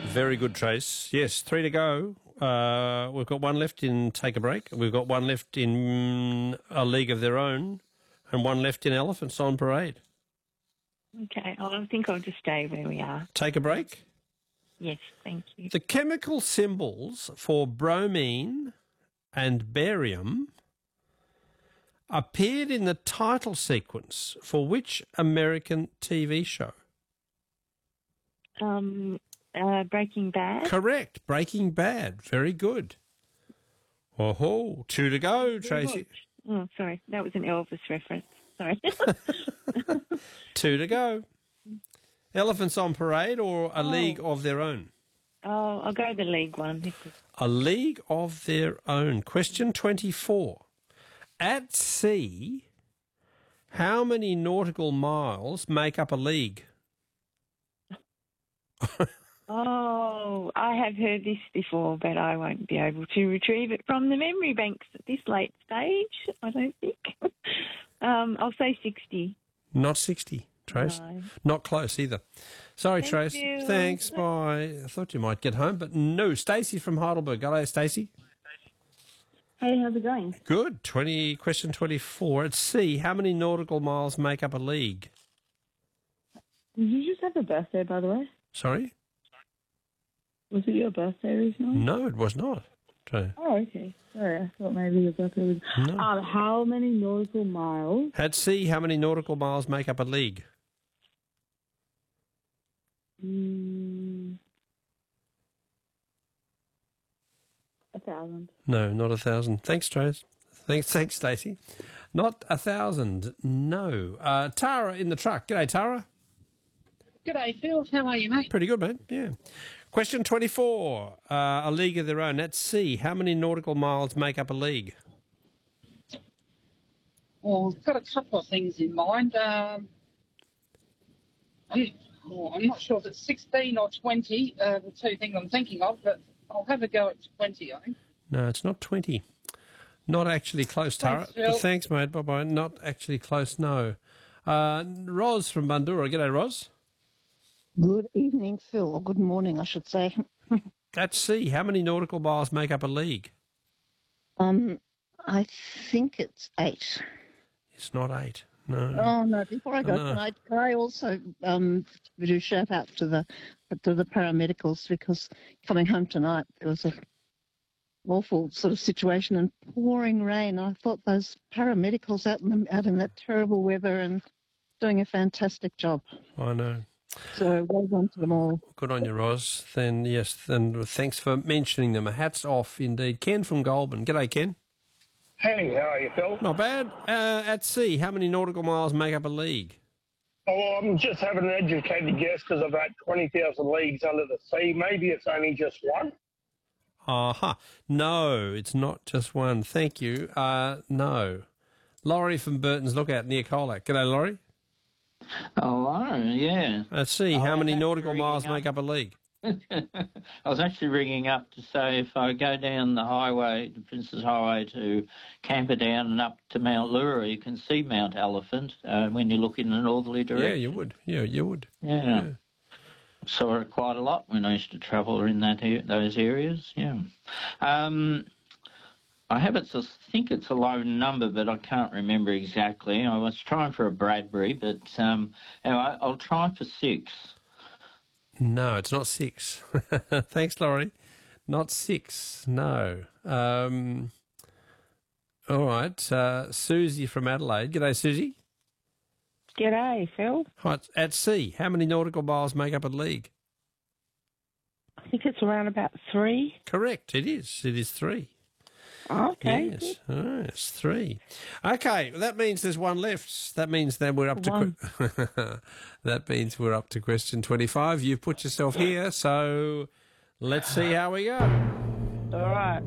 Very good, Trace. Yes, 3 to go. We've got one left in Take a Break. We've got one left in A League of Their Own and one left in Elephants on Parade. Okay, I think I'll just stay where we are. Take a break? Yes, thank you. The chemical symbols for bromine and barium appeared in the title sequence for which American TV show? Breaking Bad. Correct. Breaking Bad. Very good. Oh, 2 to go, Tracy. Oh, sorry. That was an Elvis reference. Sorry. 2 to go. Elephants on Parade or A League of Their Own? Oh, I'll go the league one. A League of Their Own. Question 24. At sea, how many nautical miles make up a league? Oh, I have heard this before, but I won't be able to retrieve it from the memory banks at this late stage, I don't think. I'll say 60. Not 60, Trace. No. Not close either. Sorry, Thank Trace. you. Thanks, bye. I thought you might get home, but no. Stacey from Heidelberg. Hello, Stacey. Hey, how's it going? Good. Question 24. At sea, how many nautical miles make up a league? Did you just have a birthday, by the way? Sorry? Was it your birthday recently? No, it was not. Okay. Oh, okay. Sorry, I thought maybe your birthday was... No. How many nautical miles? At sea, how many nautical miles make up a league? 1,000. No, not 1,000. Thanks, Trace. Thanks, Stacey. Not 1,000. No. Tara in the truck. G'day, Tara. G'day, Phil. How are you, mate? Pretty good, mate. Yeah. Question 24. A League of Their Own. At sea, how many nautical miles make up a league? Well, I've got a couple of things in mind. I'm not sure if it's 16 or 20, the two things I'm thinking of, but I'll have a go at 20, I think. No, it's not 20. Not actually close, Tara. Thanks, Phil. Thanks, mate. Bye-bye. Not actually close, no. Ros from Bundoora. G'day, Ros. Good evening, Phil, or good morning, I should say. At sea, how many nautical miles make up a league? I think it's 8. It's not 8. No. Oh no! Before I go, No. can I also do a shout out to the paramedicals, because coming home tonight there was a awful sort of situation and pouring rain. I thought those paramedicals out in that terrible weather and doing a fantastic job. I know. So well done to them all. Good on you, Ros. Then, yes, then thanks for mentioning them. Hats off, indeed. Ken from Goulburn. G'day, Ken. Hey, how are you, Phil? Not bad. At sea, how many nautical miles make up a league? Oh, I'm just having an educated guess because I've had 20,000 leagues under the sea. Maybe it's only just one. Aha. No, it's not just one. Thank you. No. Laurie from Burton's Lookout near Colac. G'day, Laurie. Oh, yeah. At sea, how many nautical miles ringing make up a league? I was actually ringing up to say if I go down the highway, the Princes Highway to Camperdown and up to Mount Lura, you can see Mount Elephant when you look in a northerly direction. Yeah, you would. Yeah, you would. Yeah. Saw it quite a lot when I used to travel in those areas, yeah. I think it's a low number, but I can't remember exactly. I was trying for a Bradbury, but anyway, I'll try for 6. No, it's not 6. Thanks, Laurie. Not 6, no. All right, Susie from Adelaide. G'day, Susie. G'day, Phil. Right, at sea, how many nautical miles make up a league? I think it's around about 3. Correct, it is. It is 3. Okay. Yes, it's 3. Okay, well, that means there's one left. That means then we're up to that means we're up to question 25. You've put yourself here, so let's see how we go. All right.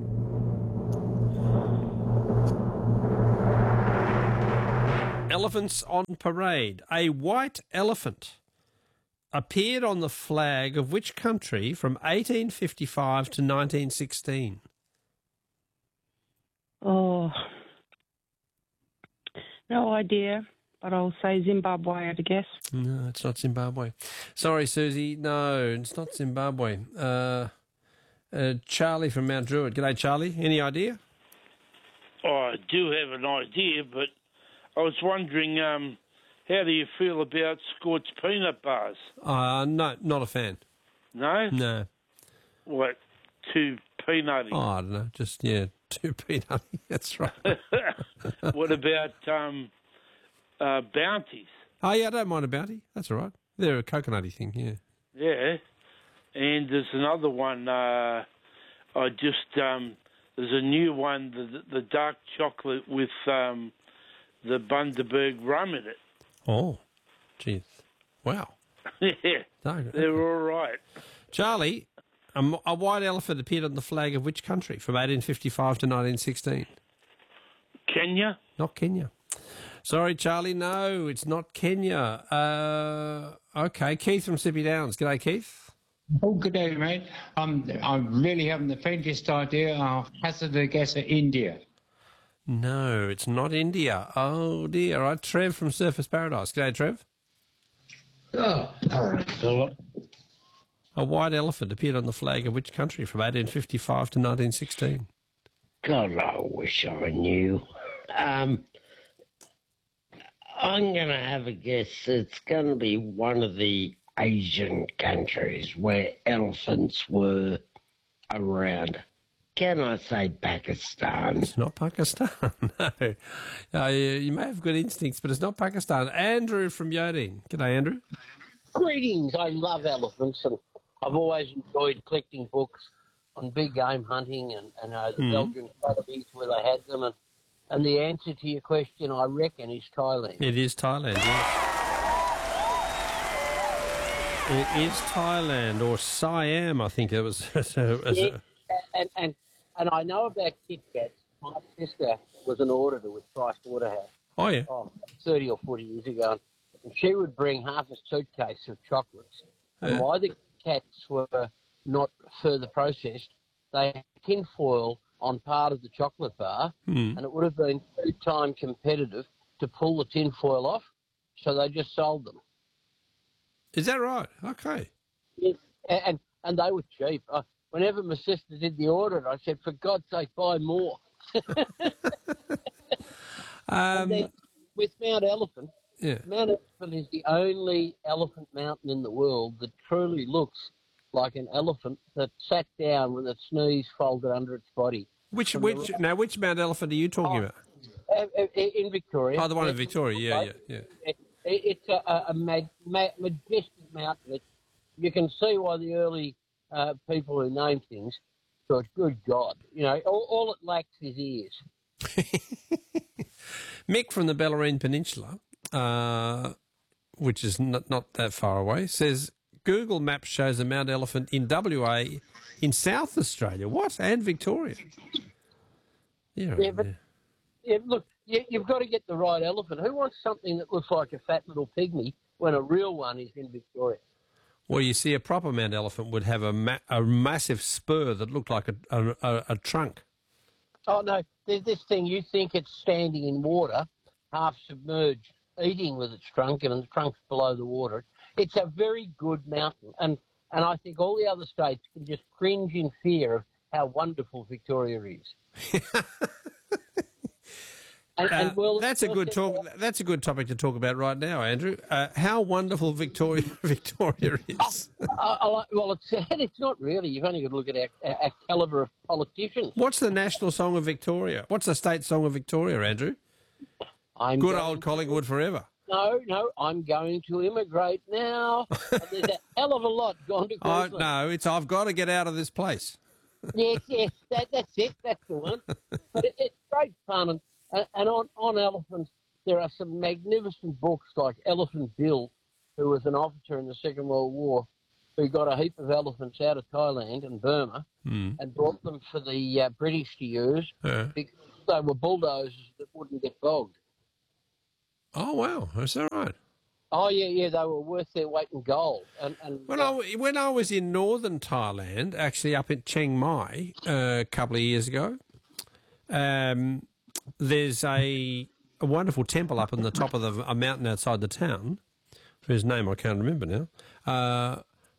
Elephants on Parade. A white elephant appeared on the flag of which country from 1855 to 1916? Oh, no idea. but I'll say Zimbabwe at a guess. No, it's not Zimbabwe. Sorry, Susie. No, it's not Zimbabwe. Charlie from Mount Druitt. G'day, Charlie. Any idea? Oh, I do have an idea, but I was wondering, how do you feel about Scorched peanut bars? No, not a fan. No? No. What, too peanutty? Oh, I don't know. Just, too peanutty. That's right. What about Bounties? Oh, yeah, I don't mind a Bounty. That's all right. They're a coconutty thing, yeah. Yeah. And there's another one, there's a new one, the dark chocolate with the Bundaberg rum in it. Oh, jeez. Wow. Yeah, they're all right. Charlie, a white elephant appeared on the flag of which country from 1855 to 1916? Kenya? Not Kenya. Sorry, Charlie, no, it's not Kenya. Okay, Keith from Sippy Downs. G'day, Keith. Oh, good day, mate. I'm really having the faintest idea. I'll hazard a guess at India. No, it's not India. Oh, dear. All right, Trev from Surfers Paradise. G'day, Trev. Oh, all right, Philip. A white elephant appeared on the flag of which country from 1855 to 1916? God, I wish I knew. I'm going to have a guess. It's going to be one of the Asian countries where elephants were around. Can I say Pakistan? It's not Pakistan, no. You may have good instincts, but it's not Pakistan. Andrew from Yoding. G'day, Andrew. Greetings. I love elephants, and I've always enjoyed collecting books on big game hunting and the Belgian academies where they had them. And the answer to your question, I reckon, is Thailand. It is Thailand, yes. It is Thailand, or Siam, I think it was. And I know about Kit Kats. My sister was an auditor with Price Waterhouse. Oh, yeah. 30 or 40 years ago. And she would bring half a suitcase of chocolates. And why the cats were not further processed, they had tinfoil on part of the chocolate bar, and it would have been 2-time competitive to pull the tinfoil off, so they just sold them. Is that right? Okay. Yes, and they were cheap. Whenever my sister did the audit, I said, for God's sake, buy more. And then with Mount Elephant, Mount Elephant is the only elephant mountain in the world that truly looks like an elephant that sat down with its knees folded under its body. Which Mount Elephant are you talking about? In Victoria. Oh, the one in Victoria, yeah. It's a majestic mountain. You can see why the early people who name things thought, good God, all it lacks is ears. Mick from the Bellarine Peninsula, which is not that far away, says Google Maps shows a Mount Elephant in WA in South Australia. What? And Victoria. Yeah, look, you've got to get the right elephant. Who wants something that looks like a fat little pygmy when a real one is in Victoria? Well, you see, a proper Mount Elephant would have a massive spur that looked like a trunk. Oh, no, there's this thing. You think it's standing in water, half submerged, eating with its trunk, and the trunk's below the water. It's a very good mountain, and I think all the other states can just cringe in fear of how wonderful Victoria is. That's a good talk. That's a good topic to talk about right now, Andrew. How wonderful Victoria is. Well, it's not really. You've only got to look at our calibre of politicians. What's the national song of Victoria? What's the state song of Victoria, Andrew? Good old Collingwood forever. No, I'm going to immigrate now. There's a hell of a lot gone to Queensland. Oh, no, it's I've got to get out of this place. Yes, that's it. That's the one. But it's great fun. And on elephants, there are some magnificent books like Elephant Bill, who was an officer in the Second World War, who got a heap of elephants out of Thailand and Burma and brought them for the British to use because they were bulldozers that wouldn't get bogged. Oh, wow. Is that right? Oh, yeah, they were worth their weight in gold. And when I was in northern Thailand, actually up in Chiang Mai a couple of years ago, there's a wonderful temple up on the top of a mountain outside the town, whose name I can't remember now.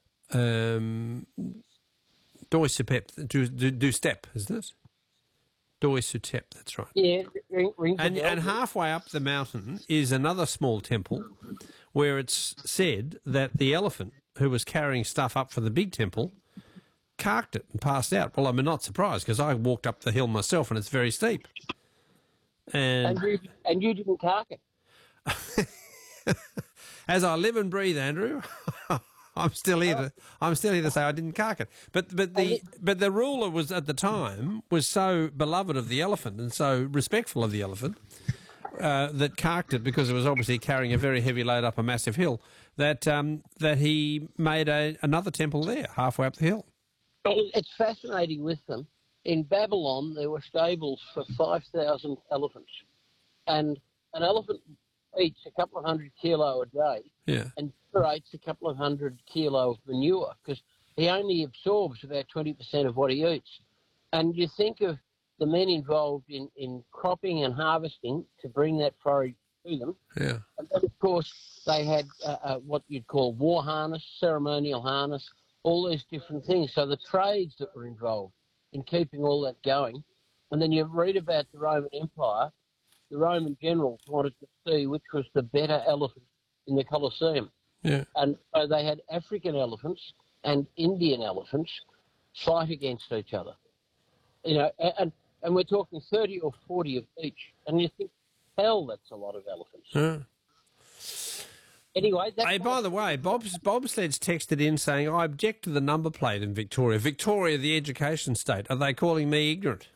Doi Supep, do Step, isn't it? Doi Sutep, that's right. Yeah, and halfway up the mountain is another small temple where it's said that the elephant who was carrying stuff up for the big temple carked it and passed out. Well, I'm not surprised because I walked up the hill myself and it's very steep. And you didn't cark it. As I live and breathe, Andrew, I'm still here to say I didn't cark it. But the ruler was at the time was so beloved of the elephant and so respectful of the elephant that carked it because it was obviously carrying a very heavy load up a massive hill. That he made another temple there halfway up the hill. It's fascinating with them. In Babylon, there were stables for 5,000 elephants, and an elephant eats a couple of 100 kilo a day, and generates a couple of 100 kilo of manure because he only absorbs about 20% of what he eats. And you think of the men involved in cropping and harvesting to bring that forage to them. Yeah. And then, of course, they had what you'd call war harness, ceremonial harness, all these different things. So the trades that were involved in keeping all that going. And then you read about the Roman Empire. The Roman generals wanted to see which was the better elephant in the Colosseum. Yeah. And so they had African elephants and Indian elephants fight against each other. You know, and we're talking 30 or 40 of each. And you think, hell, that's a lot of elephants. Yeah. Anyway, hey, by the way, Bobsled's texted in saying, I object to the number plate in Victoria. Victoria, the education state. Are they calling me ignorant?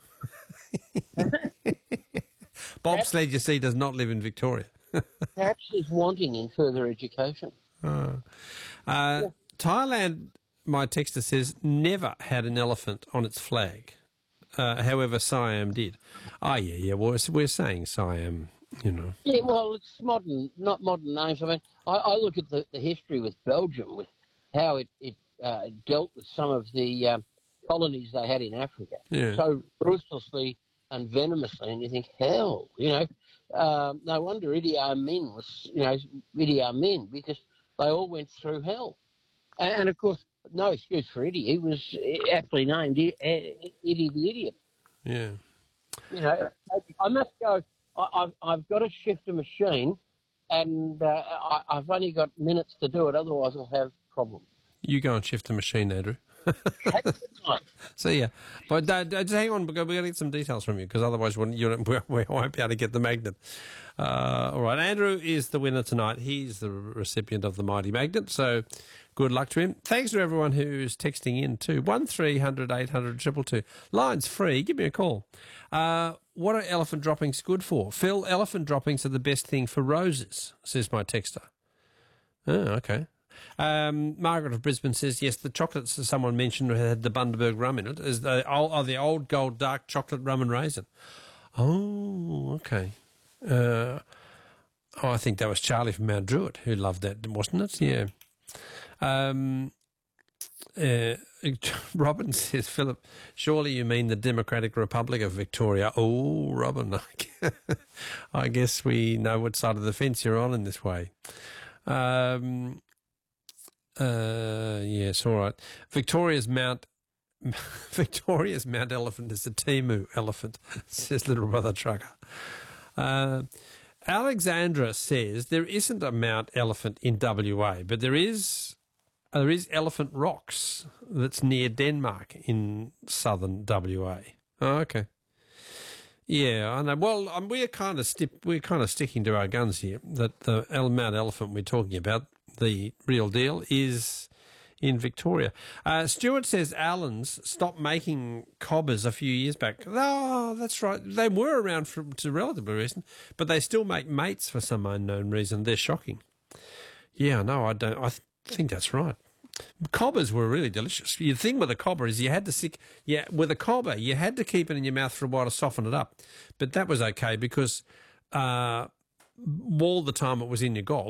Bobsled, you see, does not live in Victoria. Perhaps he's wanting in further education. Thailand, my texter says, never had an elephant on its flag. However, Siam did. Yeah. Well, we're saying Siam, you know. Yeah, well, it's modern, not modern names. I mean, I look at the history with Belgium, with how it dealt with some of the colonies they had in Africa so ruthlessly and venomously, and you think, hell, you know, no wonder Idi Amin was, you know, Idi Amin, because they all went through hell. And of course, no excuse for Idi. He was aptly named Idi the Idiot. Yeah. You know, I must go. I've got to shift a machine, and I've only got minutes to do it. Otherwise, I'll have problems. You go and shift the machine, Andrew. See ya. But just hang on, we're going to get some details from you, because otherwise we won't be able to get the magnet. All right, Andrew is the winner tonight. He's the recipient of the mighty magnet, so good luck to him. Thanks to everyone who's texting in too. 1300 800 222. Line's free. Give me a call. What are elephant droppings good for? Phil, elephant droppings are the best thing for roses, says my texter. Oh, okay. Margaret of Brisbane says, yes, the chocolates that someone mentioned had the Bundaberg rum in it, is the old gold dark chocolate rum and raisin. Oh, okay. I think that was Charlie from Mount Druitt who loved that, wasn't it? Yeah. Robin says, Philip, surely you mean the Democratic Republic of Victoria. Oh, Robin, I guess we know what side of the fence you're on in this way. Yes, all right. Victoria's Mount Elephant is a Timu elephant, says little brother trucker. Alexandra says there isn't a Mount Elephant in WA, but there is Elephant Rocks that's near Denmark in southern WA. Oh, okay. Yeah, I know. Well, we're kind of sticking to our guns here. That the Mount Elephant we're talking about, the real deal, is in Victoria. Stuart says Allen's stopped making cobbers a few years back. Oh, that's right. They were around to relatively recent, but they still make mates for some unknown reason. They're shocking. Yeah, no, I don't. I think that's right. Cobbers were really delicious. The thing with a cobber is you had to with a cobber you had to keep it in your mouth for a while to soften it up, but that was okay because all the time it was in your gob.